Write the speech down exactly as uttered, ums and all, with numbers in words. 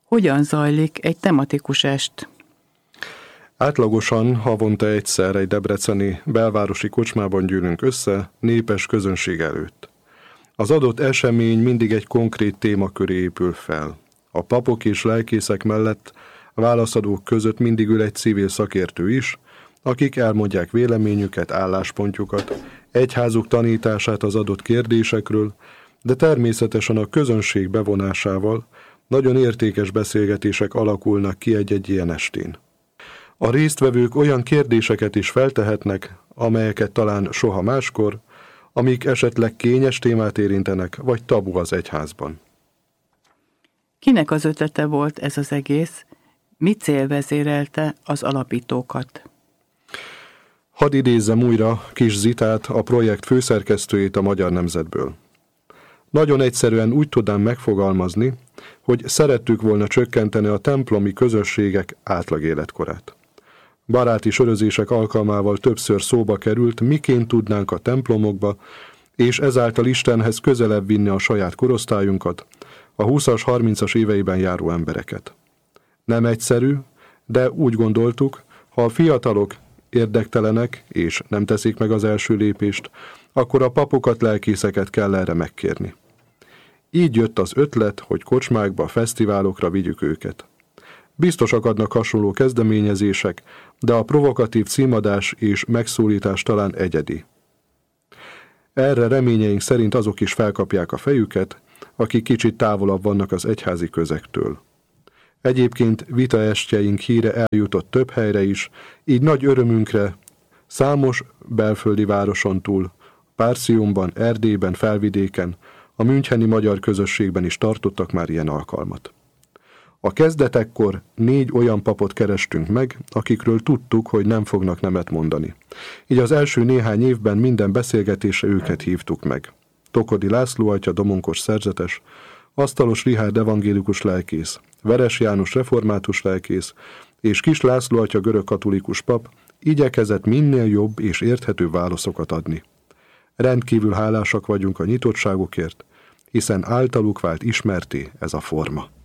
Hogyan zajlik egy tematikus est? Átlagosan havonta egyszer egy debreceni belvárosi kocsmában gyűlünk össze, népes közönség előtt. Az adott esemény mindig egy konkrét téma köré épül fel. A papok és lelkészek mellett a válaszadók között mindig ül egy civil szakértő is, akik elmondják véleményüket, álláspontjukat, egyházuk tanítását az adott kérdésekről, de természetesen a közönség bevonásával nagyon értékes beszélgetések alakulnak ki egy-egy ilyen estén. A résztvevők olyan kérdéseket is feltehetnek, amelyeket talán soha máskor, amik esetleg kényes témát érintenek, vagy tabu az egyházban. Kinek az ötlete volt ez az egész? Mi cél vezérelte az alapítókat? Hadd idézzem újra Kis Zitát, a projekt főszerkesztőjét a Magyar Nemzetből. Nagyon egyszerűen úgy tudnám megfogalmazni, hogy szerettük volna csökkenteni a templomi közösségek átlag életkorát. Baráti sörözések alkalmával többször szóba került, miként tudnánk a templomokba, és ezáltal Istenhez közelebb vinni a saját korosztályunkat, a húszas, harmincas éveiben járó embereket. Nem egyszerű, de úgy gondoltuk, ha a fiatalok érdektelenek és nem teszik meg az első lépést, akkor a papokat, lelkészeket kell erre megkérni. Így jött az ötlet, hogy kocsmákba, fesztiválokra vigyük őket. Biztos akadnak hasonló kezdeményezések, de a provokatív címadás és megszólítás talán egyedi. Erre reményeink szerint azok is felkapják a fejüket, akik kicsit távolabb vannak az egyházi közektől. Egyébként vitaestjeink híre eljutott több helyre is, így nagy örömünkre számos belföldi városon túl, Párciumban, Erdélyben, Felvidéken, a müncheni magyar közösségben is tartottak már ilyen alkalmat. A kezdetekkor négy olyan papot kerestünk meg, akikről tudtuk, hogy nem fognak nemet mondani. Így az első néhány évben minden beszélgetésre őket hívtuk meg. Tokodi László atya, domonkos szerzetes, Asztalos Rihárd evangélikus lelkész, Veres János református lelkész és Kis László atya görögkatolikus pap igyekezett minél jobb és érthető válaszokat adni. Rendkívül hálásak vagyunk a nyitottságukért, hiszen általuk vált ismerté ez a forma.